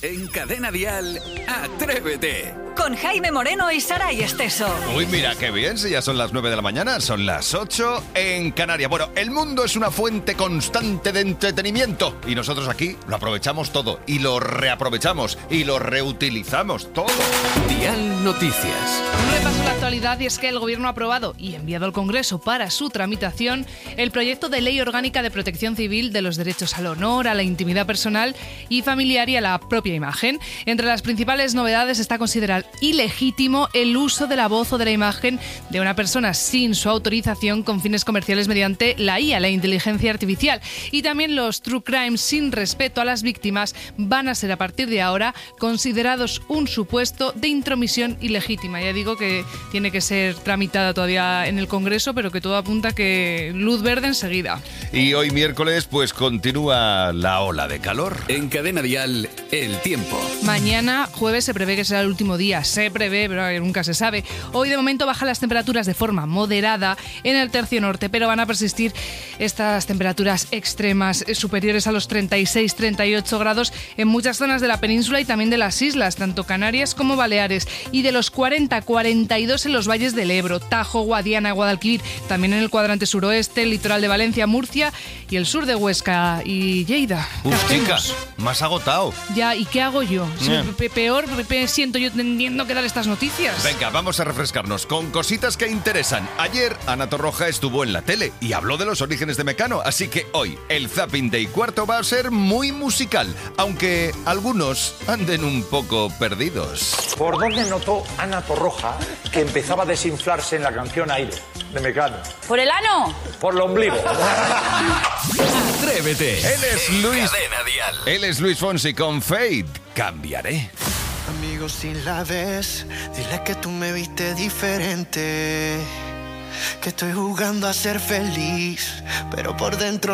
En Cadena Dial, Atrévete. Con Jaime Moreno y Saray Esteso. Uy, mira qué bien, si ya son las 9 de la mañana, son las 8 en Canarias. Bueno, el mundo es una fuente constante de entretenimiento y nosotros aquí lo aprovechamos todo y lo reaprovechamos y lo reutilizamos todo. Dial Noticias. Un repaso a la actualidad, y es que el Gobierno ha aprobado y enviado al Congreso para su tramitación el proyecto de Ley Orgánica de Protección Civil de los derechos al honor, a la intimidad personal y familiar y a la propia imagen. Entre las principales novedades está considerar ilegítimo el uso de la voz o de la imagen de una persona sin su autorización con fines comerciales mediante la IA, la inteligencia artificial. Y también los true crimes sin respeto a las víctimas van a ser a partir de ahora considerados un supuesto de intromisión ilegítima. Ya digo que tiene que ser tramitada todavía en el Congreso, pero que todo apunta que luz verde enseguida. Y hoy miércoles pues continúa la ola de calor. En Cadena Dial, el tiempo. Mañana, jueves, se prevé que será el último día. Se prevé, pero nunca se sabe. Hoy, de momento, bajan las temperaturas de forma moderada en el tercio norte, pero van a persistir estas temperaturas extremas superiores a los 36-38 grados en muchas zonas de la península y también de las islas, tanto Canarias como Baleares, y de los 40-42 en los valles del Ebro, Tajo, Guadiana, Guadalquivir, también en el cuadrante suroeste, el litoral de Valencia, Murcia y el sur de Huesca y Lleida. Chicas, más agotado. Ya, ¿y qué hago yo? Peor siento yo teniendo que dar estas noticias. Venga, vamos a refrescarnos con cositas que interesan. Ayer Ana Torroja estuvo en la tele y habló de los orígenes de Mecano, así que hoy el Zapping de y cuarto va a ser muy musical, aunque algunos anden un poco perdidos. ¿Por dónde notó Ana Torroja que empezaba a desinflarse en la canción Aire de Mecano? ¿Por el ano? Por el ombligo. Atrévete. Él es Luis Fonsi con Fade. Cambiaré. Amigo, si la ves, dile que tú me viste diferente, que estoy jugando a ser feliz, pero por dentro